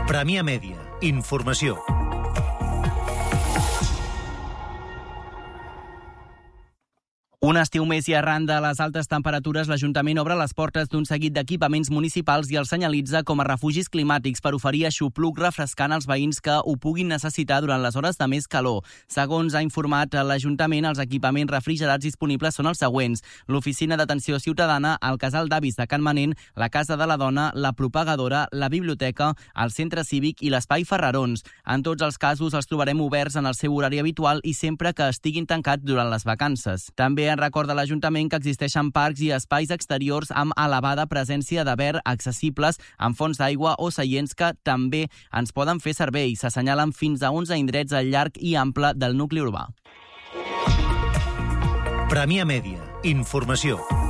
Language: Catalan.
Premià Mèdia. Informació. Un estiu més i arran de les altes temperatures, l'Ajuntament obre les portes d'un seguit d'equipaments municipals i els senyalitza com a refugis climàtics per oferir aixopluc refrescant als veïns que ho puguin necessitar durant les hores de més calor. Segons ha informat l'Ajuntament, els equipaments refrigerats disponibles són els següents: l'Oficina d'Atenció Ciutadana, el Casal d'Avis de Can Manent, la Casa de la Dona, la Propagadora, la Biblioteca, el Centre Cívic i l'Espai Ferrarons. En tots els casos els trobarem oberts en el seu horari habitual i sempre que estiguin tancats durant les vacances. També en recorda l'Ajuntament que existeixen parcs i espais exteriors amb elevada presència de verd accessibles amb fonts d'aigua o seients que també ens poden fer servei. S'assenyalen fins a 11 indrets al llarg i ample del nucli urbà. Premià Mèdia. Informació.